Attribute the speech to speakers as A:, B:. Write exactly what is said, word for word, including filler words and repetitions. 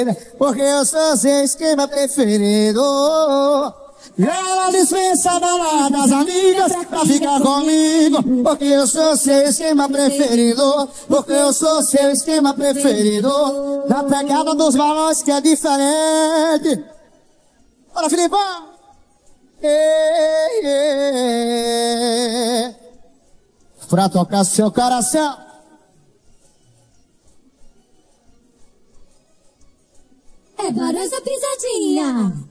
A: Porque eu sou seu esquema preferido. Ela dispensa baladas amigas pra ficar comigo. Porque eu sou seu esquema preferido. Porque eu sou seu esquema preferido. Na pegada dos balões que é diferente. Bora, Filipão! Ei, ei, pra tocar seu coração.
B: É Varosa Pisadinha.